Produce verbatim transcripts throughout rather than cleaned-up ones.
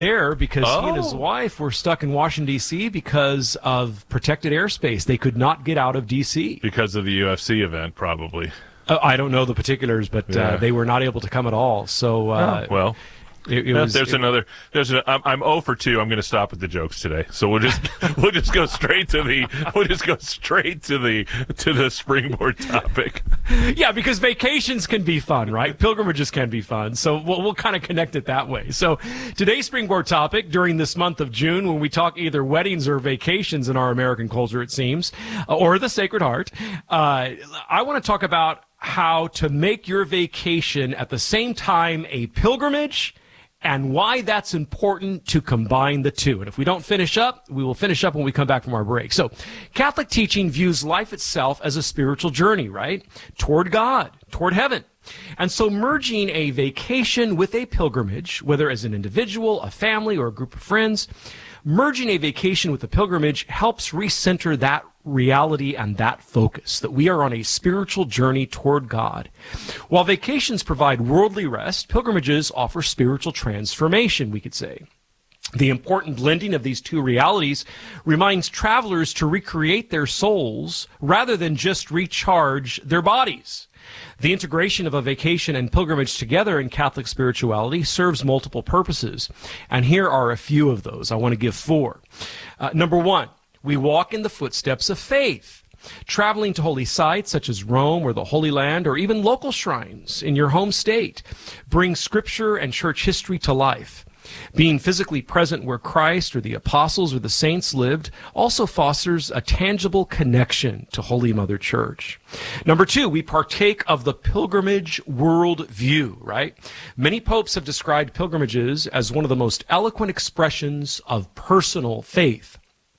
there because he and his Oh. wife were stuck in Washington, D C because of protected airspace. They could not get out of D C. Because of the U F C event, probably. Uh, I don't know the particulars, but Yeah. uh, they were not able to come at all. So, uh, Oh, well, it, it yeah, was. there's it- another. There's a. I'm, I'm zero for two. I'm going to stop with the jokes today. So we'll just we'll just go straight to the we'll just go straight to the to the springboard topic. Yeah, because vacations can be fun, right? Pilgrimages can be fun. So we'll, we'll kind of connect it that way. So today's springboard topic during this month of June, when we talk either weddings or vacations in our American culture, it seems, uh, or the Sacred Heart, uh, I want to talk about how to make your vacation at the same time a pilgrimage and why that's important to combine the two. And if we don't finish up, we will finish up when we come back from our break. So Catholic teaching views life itself as a spiritual journey, right? Toward God, toward heaven. And so merging a vacation with a pilgrimage, whether as an individual, a family, or a group of friends, merging a vacation with a pilgrimage helps recenter that reality and that focus, that we are on a spiritual journey toward God. While vacations provide worldly rest, pilgrimages offer spiritual transformation, we could say. The important blending of these two realities reminds travelers to recreate their souls rather than just recharge their bodies. The integration of a vacation and pilgrimage together in Catholic spirituality serves multiple purposes, and here are a few of those. I want to give four. Uh, number one, we walk in the footsteps of faith. Traveling to holy sites such as Rome or the Holy Land or even local shrines in your home state brings scripture and church history to life. Being physically present where Christ or the apostles or the saints lived also fosters a tangible connection to Holy Mother Church. Number two, we partake of the pilgrimage worldview, right? Many popes have described pilgrimages as one of the most eloquent expressions of personal faith.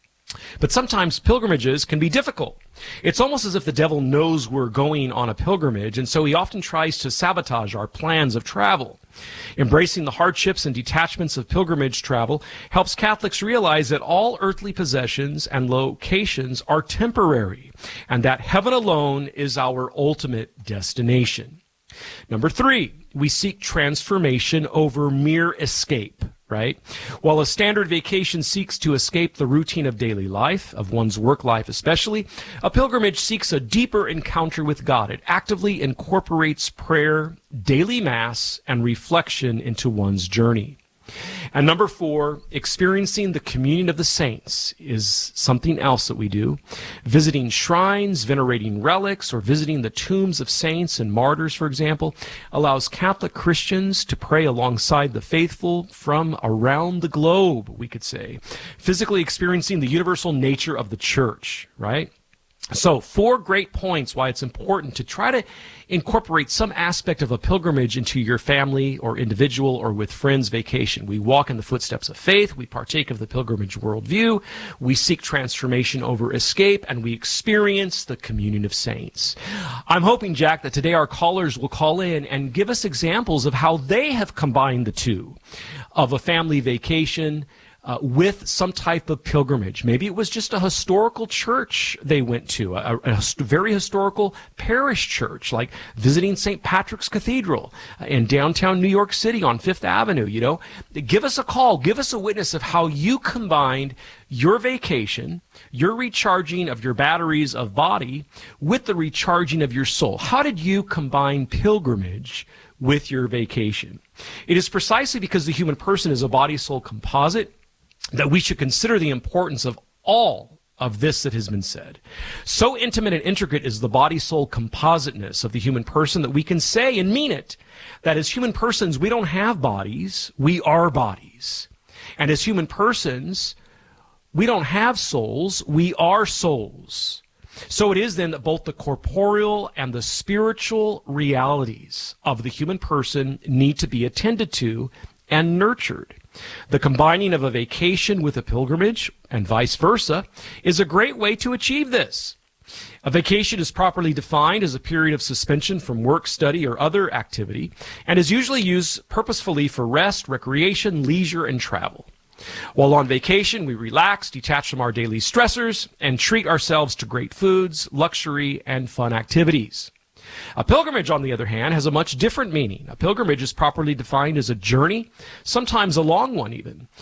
But sometimes pilgrimages can be difficult. It's almost as if the devil knows we're going on a pilgrimage, and so he often tries to sabotage our plans of travel. Embracing the hardships and detachments of pilgrimage travel helps Catholics realize that all earthly possessions and locations are temporary, and that heaven alone is our ultimate destination. Number three, we seek transformation over mere escape. Right? While a standard vacation seeks to escape the routine of daily life, of one's work life especially, a pilgrimage seeks a deeper encounter with God. It actively incorporates prayer, daily mass, and reflection into one's journey. And number four, experiencing the communion of the saints is something else that we do. Visiting shrines, venerating relics, or visiting the tombs of saints and martyrs, for example, allows Catholic Christians to pray alongside the faithful from around the globe, we could say, physically experiencing the universal nature of the church, right? So, four great points why it's important to try to incorporate some aspect of a pilgrimage into your family or individual or with friends vacation. We walk in the footsteps of faith, we partake of the pilgrimage worldview, we seek transformation over escape, and we experience the communion of saints. I'm hoping, Jack, that today our callers will call in and give us examples of how they have combined the two, of a family vacation Uh, with some type of pilgrimage. Maybe it was just a historical church they went to, a, a hist- very historical parish church, like visiting Saint Patrick's Cathedral in downtown New York City on Fifth Avenue, you know. Give us a call. Give us a witness of how you combined your vacation, your recharging of your batteries of body with the recharging of your soul. How did you combine pilgrimage with your vacation? It is precisely because the human person is a body-soul composite that we should consider the importance of all of this that has been said. So intimate and intricate is the body-soul compositeness of the human person that we can say and mean it, that as human persons, we don't have bodies, we are bodies. And as human persons, we don't have souls, we are souls. So it is then that both the corporeal and the spiritual realities of the human person need to be attended to and nurtured. The combining of a vacation with a pilgrimage, and vice versa, is a great way to achieve this. A vacation is properly defined as a period of suspension from work, study, or other activity, and is usually used purposefully for rest, recreation, leisure, and travel. While on vacation, we relax, detach from our daily stressors, and treat ourselves to great foods, luxury, and fun activities. A pilgrimage, on the other hand, has a much different meaning. A pilgrimage is properly defined as a journey, sometimes a long one even.